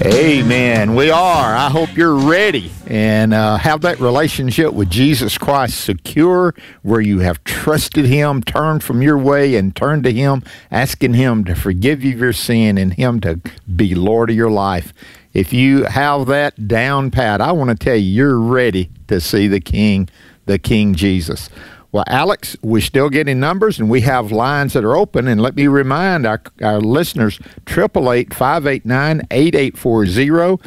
Amen. We are. I hope you're ready and have that relationship with Jesus Christ secure, where you have trusted Him, turned from your way and turned to Him, asking Him to forgive you your sin and Him to be Lord of your life. If you have that down pat, I want to tell you, you're ready to see the King Jesus. Well, Alex, we're still getting numbers, and we have lines that are open. And let me remind our listeners, 888-589-8840,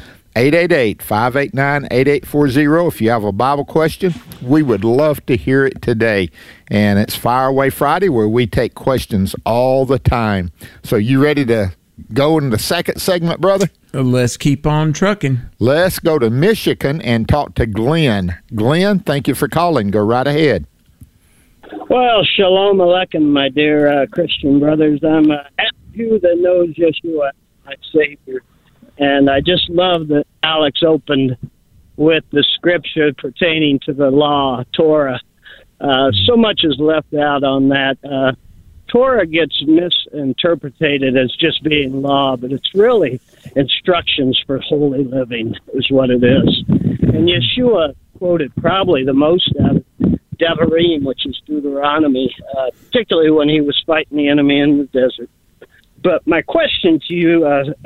888-589-8840. If you have a Bible question, we would love to hear it today. And it's Fire Away Friday, where we take questions all the time. So you ready to go into the second segment, brother? Let's keep on trucking. Let's go to Michigan and talk to Glenn. Glenn, thank you for calling. Go right ahead. Well, shalom aleichem, my dear Christian brothers. I'm a Jew that knows Yeshua, my Savior. And I just love that Alex opened with the scripture pertaining to the law, Torah. So much is left out on that. Torah gets misinterpreted as just being law, but it's really instructions for holy living is what it is. And Yeshua quoted probably the most out of Devarim, which is Deuteronomy, particularly when he was fighting the enemy in the desert. But my question to you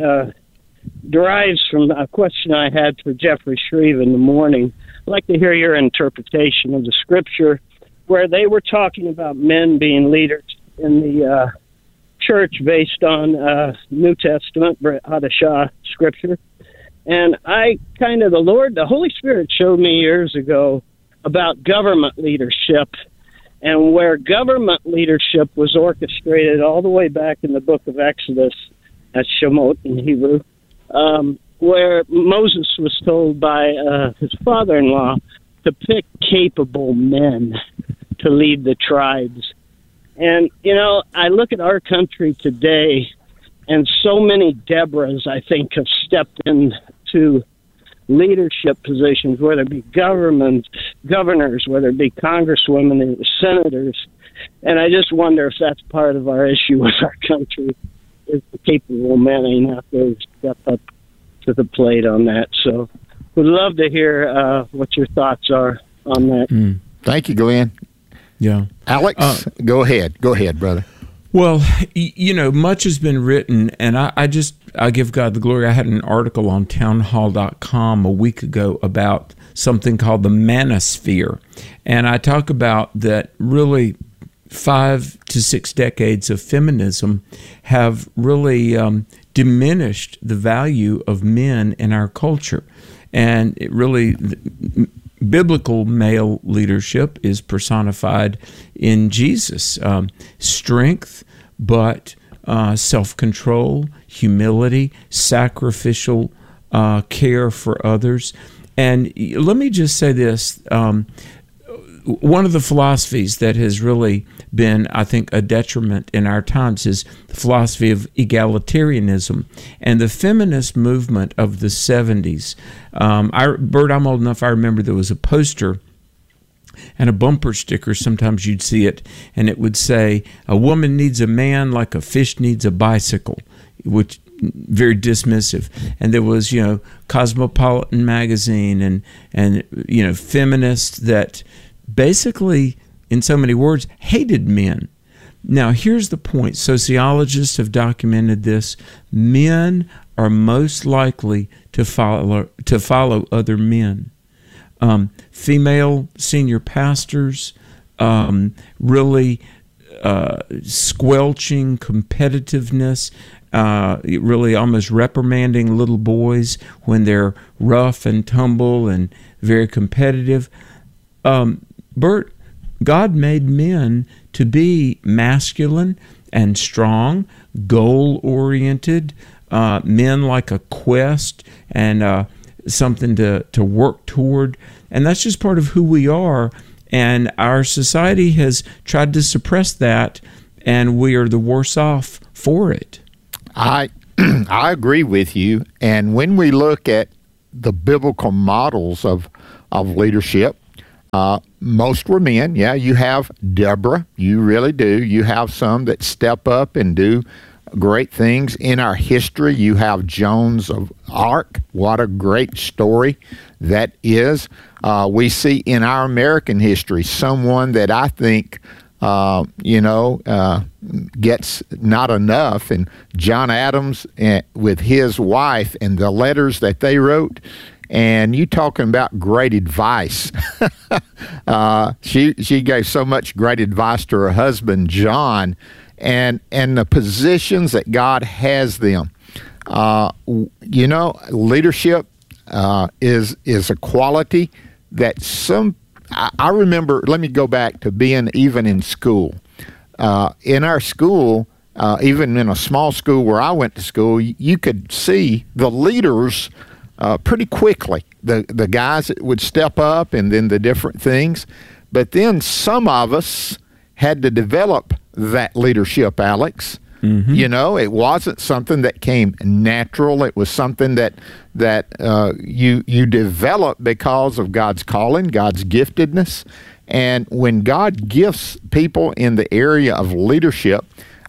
derives from a question I had for Jeffrey Shreve in the morning. I'd like to hear your interpretation of the scripture where they were talking about men being leaders in the church based on New Testament, Brit Hadashah scripture. And the Holy Spirit showed me years ago about government leadership, and where government leadership was orchestrated all the way back in the book of Exodus, that's Shemot in Hebrew, where Moses was told by his father-in-law to pick capable men to lead the tribes. And, I look at our country today, and so many Deborahs, I think, have stepped into leadership positions, whether it be governors, whether it be congresswomen and senators. And I just wonder if that's part of our issue with our country, is the capable men ain't out there to step up to the plate on that. So would love to hear what your thoughts are on that. Thank you, Glenn. Yeah. Alex, go ahead. Go ahead, brother. Well, much has been written, and I give God the glory. I had an article on townhall.com a week ago about something called the manosphere, and I talk about that really 5 to 6 decades of feminism have really diminished the value of men in our culture, and it really... Biblical male leadership is personified in Jesus. Strength, but self-control, humility, sacrificial care for others. And let me just say this. One of the philosophies that has really been, I think, a detriment in our times is the philosophy of egalitarianism and the feminist movement of the 70s. Bert, I'm old enough, I remember there was a poster and a bumper sticker, sometimes you'd see it, and it would say, "A woman needs a man like a fish needs a bicycle," which very dismissive. And there was, Cosmopolitan magazine and feminists that basically, in so many words, hated men. Now, here's the point. Sociologists have documented this. Men are most likely to follow other men. Female senior pastors, really squelching competitiveness, really almost reprimanding little boys when they're rough and tumble and very competitive. Bert, God made men to be masculine and strong, goal-oriented, men like a quest and something to work toward. And that's just part of who we are. And our society has tried to suppress that, and we are the worse off for it. I agree with you. And when we look at the biblical models of leadership, most were men. Yeah, you have Deborah. You really do. You have some that step up and do great things. In our history, you have Joan of Arc. What a great story that is. We see in our American history someone that I think, gets not enough. And John Adams with his wife and the letters that they wrote. And you talking about great advice. She gave so much great advice to her husband, John, and the positions that God has them. Leadership is a quality that I remember. Let me go back to being even in school. In our school, even in a small school where I went to school, you could see the leaders pretty quickly, the guys that would step up and then the different things. But then some of us had to develop that leadership, Alex. Mm-hmm. It wasn't something that came natural. It was something that you develop because of God's calling, God's giftedness. And when God gifts people in the area of leadership,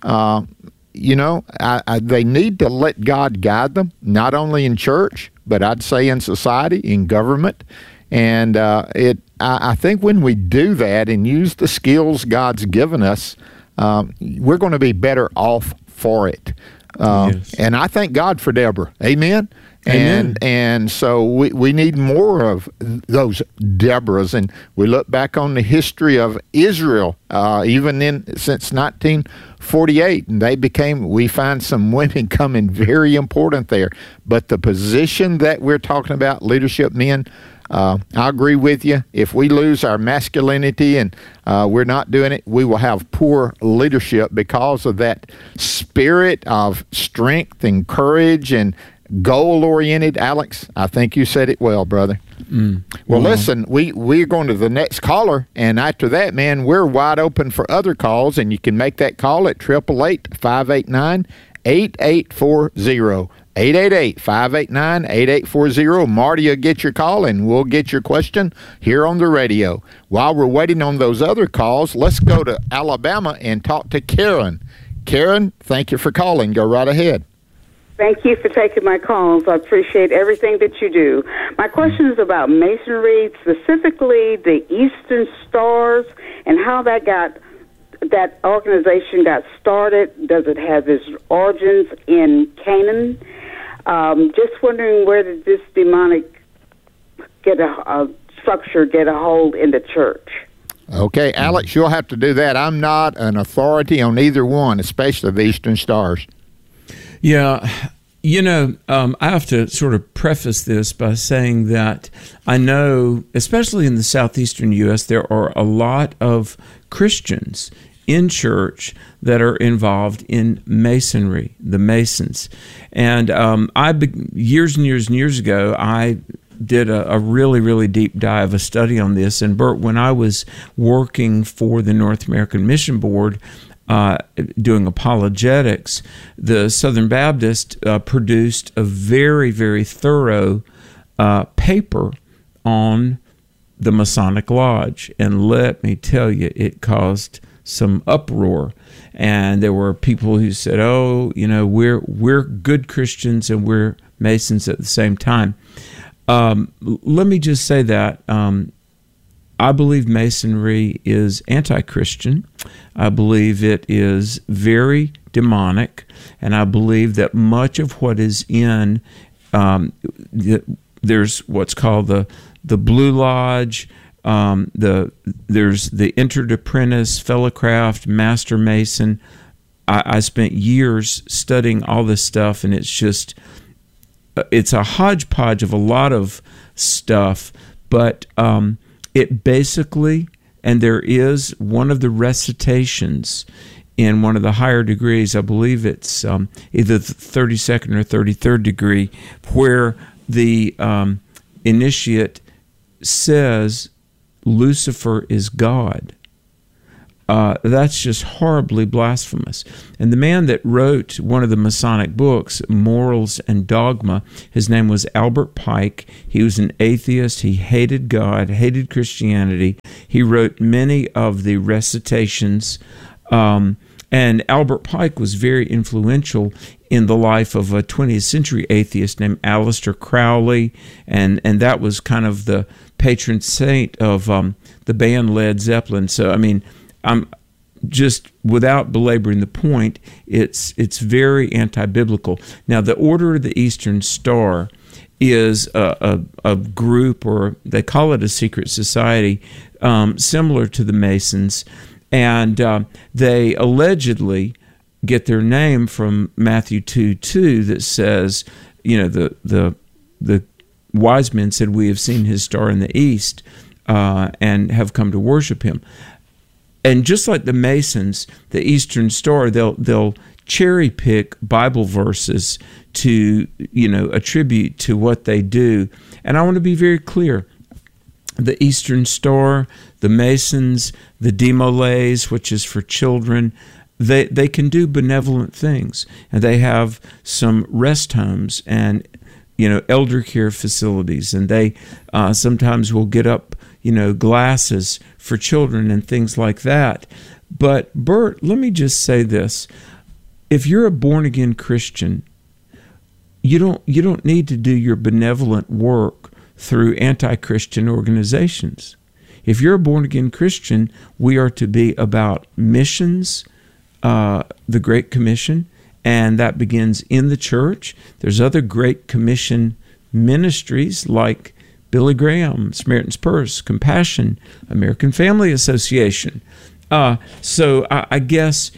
they need to let God guide them, not only in church, but I'd say in society, in government. And I think when we do that and use the skills God's given us, we're going to be better off for it. Yes. And I thank God for Deborah. Amen. Amen. And so we need more of those Deborahs. And we look back on the history of Israel, since 1948, and we find some women coming very important there. But the position that we're talking about, leadership men, I agree with you. If we lose our masculinity and we're not doing it, we will have poor leadership because of that spirit of strength and courage and goal-oriented. Alex, I think you said it well, brother. Well, listen, we're going to the next caller, and after that, man, we're wide open for other calls, and you can make that call at 888-589-8840. 888-589-8840. Marty will get your call, and we'll get your question here on the radio. While we're waiting on those other calls, let's go to Alabama and talk to Karen. Karen, thank you for calling. Go right ahead. Thank you for taking my calls. I appreciate everything that you do. My question is about Masonry, specifically the Eastern Stars, and how that organization got started. Does it have its origins in Canaan? Just wondering, where did this demonic structure get a hold in the church? Okay, Alex, you'll have to do that. I'm not an authority on either one, especially the Eastern Stars. Yeah, I have to sort of preface this by saying that I know, especially in the southeastern U.S., there are a lot of Christians in church that are involved in Masonry, the Masons. And years and years and years ago, I did a really, really deep dive, a study on this. And Bert, when I was working for the North American Mission Board, doing apologetics, the Southern Baptist produced a very, very thorough paper on the Masonic Lodge. And let me tell you, it caused some uproar. And there were people who said, we're good Christians and we're Masons at the same time. Let me just say that I believe Masonry is anti-Christian. I believe it is very demonic, and I believe that much of what is in there's what's called the Blue Lodge. There's the Entered Apprentice, Fellowcraft, Master Mason. I spent years studying all this stuff, and it's a hodgepodge of a lot of stuff, but it basically, and there is one of the recitations in one of the higher degrees, I believe it's either the 32nd or 33rd degree, where the initiate says Lucifer is God. That's just horribly blasphemous. And the man that wrote one of the Masonic books, Morals and Dogma, his name was Albert Pike. He was an atheist. He hated God, hated Christianity. He wrote many of the recitations, And Albert Pike was very influential in the life of a 20th century atheist named Aleister Crowley, and that was kind of the patron saint of the band Led Zeppelin. So, I mean, I'm just, without belaboring the point, it's very anti-biblical. Now, the Order of the Eastern Star is a group, or they call it a secret society, similar to the Masons, and they allegedly get their name from Matthew 2:2 that says, the wise men said, "We have seen his star in the east and have come to worship him." And just like the Masons, the Eastern Star, they'll cherry pick Bible verses to attribute to what they do. And I want to be very clear. The Eastern Star, the Masons, the Demolays, which is for children, they can do benevolent things, and they have some rest homes and elder care facilities, and they sometimes will get up glasses for children and things like that. But Bert, let me just say this: if you're a born again Christian, you don't need to do your benevolent work through anti-Christian organizations. If you're a born-again Christian, we are to be about missions, the Great Commission, and that begins in the church. There's other Great Commission ministries like Billy Graham, Samaritan's Purse, Compassion, American Family Association. So I guess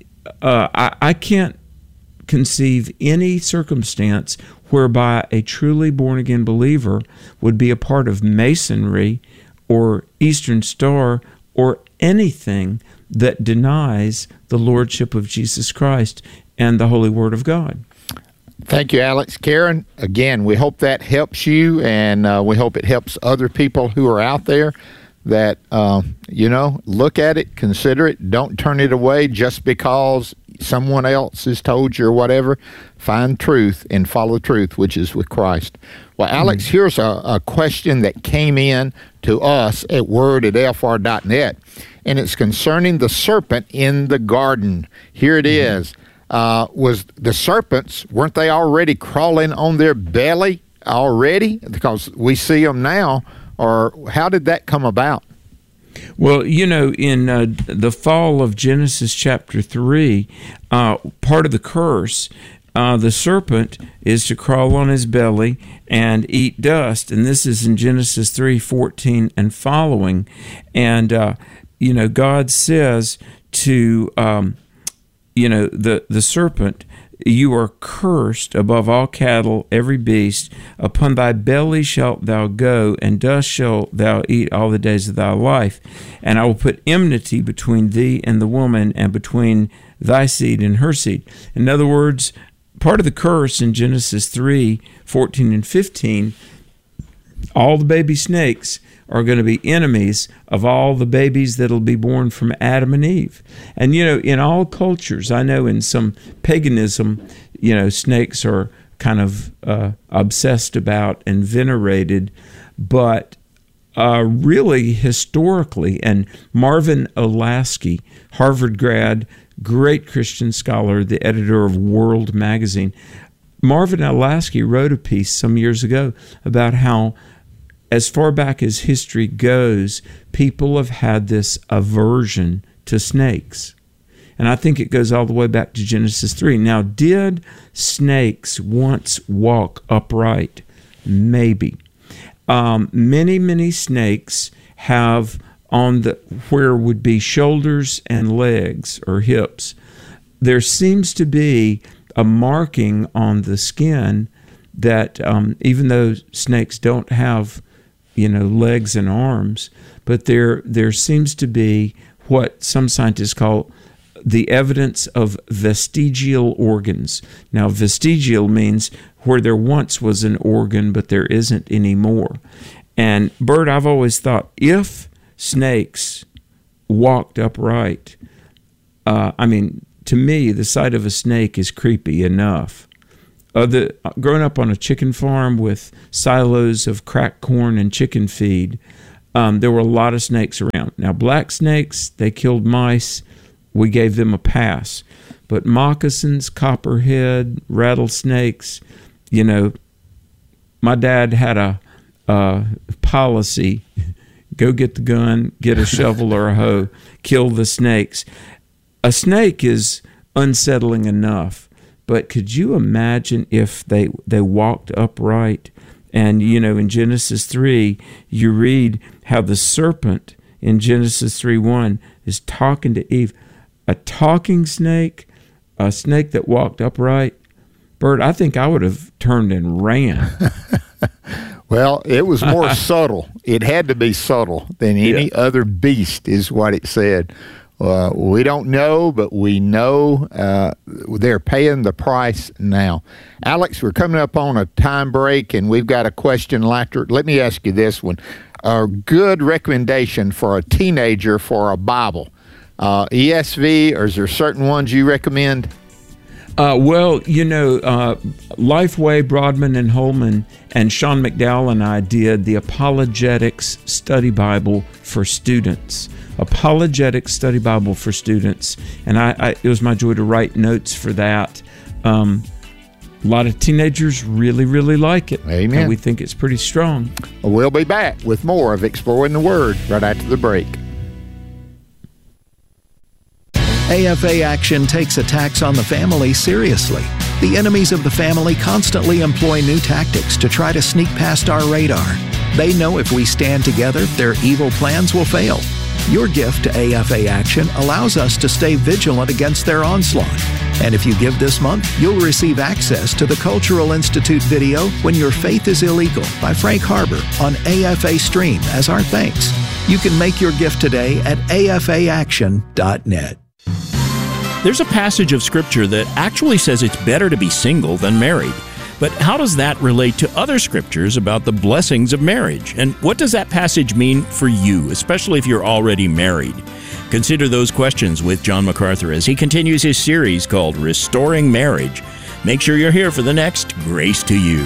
I can't conceive any circumstance whereby a truly born-again believer would be a part of Masonry or Eastern Star or anything that denies the Lordship of Jesus Christ and the Holy Word of God. Thank you, Alex. Karen, again, we hope that helps you, and we hope it helps other people who are out there that, look at it, consider it, don't turn it away just because someone else has told you or whatever. Find truth and follow truth, which is with Christ. Well, Alex, here's a question that came in to us at word@afr.net, and it's concerning the serpent in the garden. Here it is. Was the serpents, weren't they already crawling on their belly already? Because we see them now. Or how did that come about? Well, in the fall of Genesis chapter 3, part of the curse, the serpent is to crawl on his belly and eat dust. And this is in Genesis 3:14 and following. And, God says to, the serpent, "You are cursed above all cattle, every beast. Upon thy belly shalt thou go, and dust shalt thou eat all the days of thy life. And I will put enmity between thee and the woman, and between thy seed and her seed." In other words, part of the curse in Genesis 3:14 and 15, all the baby snakes are going to be enemies of all the babies that'll be born from Adam and Eve. And, in all cultures, I know in some paganism, snakes are kind of obsessed about and venerated, but really historically, and Marvin Olasky, Harvard grad, great Christian scholar, the editor of World Magazine, Marvin Olasky wrote a piece some years ago about how, as far back as history goes, people have had this aversion to snakes. And I think it goes all the way back to Genesis 3. Now, did snakes once walk upright? Maybe. Many, many snakes have on where would be shoulders and legs or hips, there seems to be a marking on the skin that even though snakes don't have legs and arms, but there seems to be what some scientists call the evidence of vestigial organs. Now, vestigial means where there once was an organ, but there isn't anymore. And Bert, I've always thought if snakes walked upright, to me, the sight of a snake is creepy enough. Growing up on a chicken farm with silos of cracked corn and chicken feed, there were a lot of snakes around. Now, black snakes, they killed mice. we gave them a pass. But moccasins, copperhead, rattlesnakes, my dad had a policy: go get the gun, get a shovel or a hoe, kill the snakes. A snake is unsettling enough, but could you imagine if they walked upright? And, in Genesis 3, you read how the serpent in Genesis 3:1 is talking to Eve. A talking snake, a snake that walked upright. Bert, I think I would have turned and ran. Well, it was more subtle. It had to be subtle than any other beast, is what it said. We don't know, but we know they're paying the price now. Alex, we're coming up on a time break, and we've got a question after. Let me ask you this one. A good recommendation for a teenager for a Bible, ESV, or is there certain ones you recommend? Lifeway, Broadman and Holman, and Sean McDowell and I did the Apologetics Study Bible for Students. Apologetics Study Bible for Students. And it was my joy to write notes for that. A lot of teenagers really, really like it. Amen. And we think it's pretty strong. We'll be back with more of Exploring the Word right after the break. AFA Action takes attacks on the family seriously. The enemies of the family constantly employ new tactics to try to sneak past our radar. They know if we stand together, their evil plans will fail. Your gift to AFA Action allows us to stay vigilant against their onslaught. And if you give this month, you'll receive access to the Cultural Institute video, When Your Faith is Illegal, by Frank Harbor on AFA Stream as our thanks. You can make your gift today at afaaction.net. There's a passage of Scripture that actually says it's better to be single than married. But how does that relate to other scriptures about the blessings of marriage? And what does that passage mean for you, especially if you're already married? Consider those questions with John MacArthur as he continues his series called Restoring Marriage. Make sure you're here for the next Grace to You.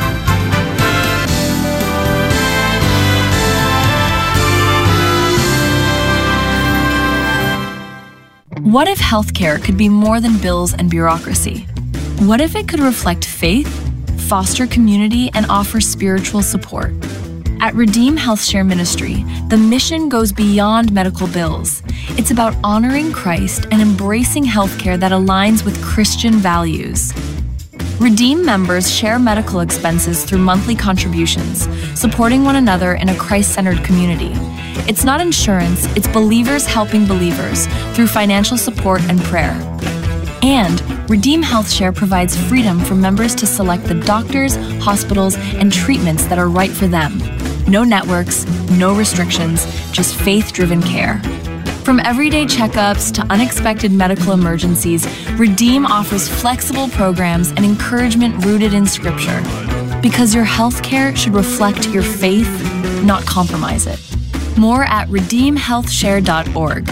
What if healthcare could be more than bills and bureaucracy? What if it could reflect faith, foster community, and offer spiritual support? At Redeem Health Share Ministry, the mission goes beyond medical bills. It's about honoring Christ and embracing healthcare that aligns with Christian values. Redeem members share medical expenses through monthly contributions, supporting one another in a Christ-centered community. It's not insurance, it's believers helping believers through financial support and prayer. And Redeem Health Share provides freedom for members to select the doctors, hospitals, and treatments that are right for them. No networks, no restrictions, just faith-driven care. From everyday checkups to unexpected medical emergencies, Redeem offers flexible programs and encouragement rooted in Scripture. Because your health care should reflect your faith, not compromise it. More at redeemhealthshare.org.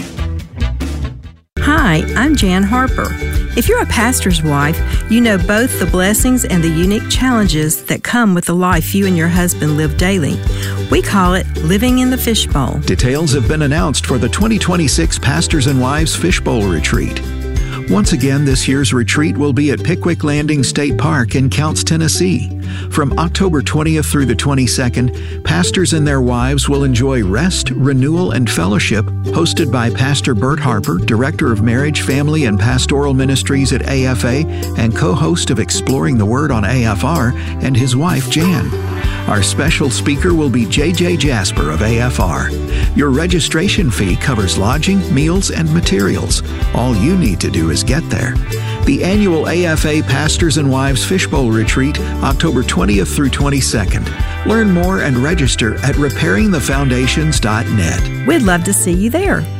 Hi, I'm Jan Harper. If you're a pastor's wife, you know both the blessings and the unique challenges that come with the life you and your husband live daily. We call it living in the fishbowl. Details have been announced for the 2026 Pastors and Wives Fishbowl Retreat. Once again, this year's retreat will be at Pickwick Landing State Park in Counce, Tennessee. From October 20th through the 22nd, pastors and their wives will enjoy rest, renewal, and fellowship hosted by Pastor Bert Harper, Director of Marriage, Family, and Pastoral Ministries at AFA and co-host of Exploring the Word on AFR, and his wife, Jan. Our special speaker will be J.J. Jasper of AFR. Your registration fee covers lodging, meals, and materials. All you need to do is get there. The annual AFA Pastors and Wives Fishbowl Retreat, October 20th through 22nd. Learn more and register at repairingthefoundations.net. We'd love to see you there.